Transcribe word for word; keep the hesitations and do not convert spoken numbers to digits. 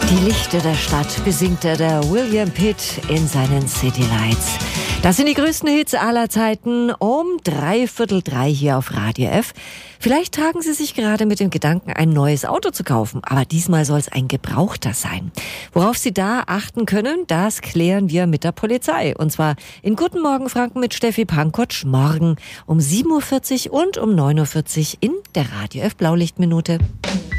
Die Lichter der Stadt besingt er der William Pitt in seinen City Lights. Das sind die größten Hits aller Zeiten um dreiviertel drei hier auf Radio F. Vielleicht tragen Sie sich gerade mit dem Gedanken, ein neues Auto zu kaufen, aber diesmal soll es ein gebrauchter sein. Worauf Sie da achten können, das klären wir mit der Polizei. Und zwar in Guten Morgen Franken mit Steffi Pankotsch morgen um sieben Uhr vierzig und um neun Uhr vierzig in der Radio F Blaulichtminute.